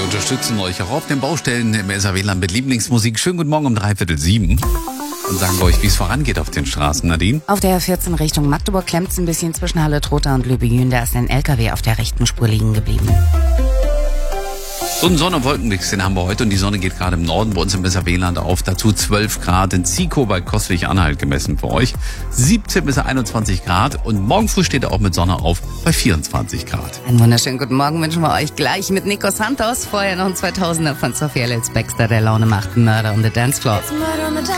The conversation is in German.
unterstützen euch auch auf den Baustellen im SAW-Land mit Lieblingsmusik. Schönen guten Morgen um 6:45. Und sagen wir euch, wie es vorangeht auf den Straßen, Nadine. Auf der 14 Richtung Magdeburg klemmt es ein bisschen zwischen Halle Trotha und Lübejün. Da ist ein LKW auf der rechten Spur liegen geblieben. So einen Sonne- und Wolkenmix, den haben wir heute und die Sonne geht gerade im Norden bei uns im SAW-Land auf. Dazu 12 Grad in Zico bei Coswig-Anhalt gemessen für euch. 17 bis 21 Grad und morgen früh steht er auch mit Sonne auf bei 24 Grad. Einen wunderschönen guten Morgen wünschen wir euch gleich mit Nico Santos. Vorher noch ein 2000er von Sophia Lilz Baxter, der Laune macht Murder on the Dance Floor.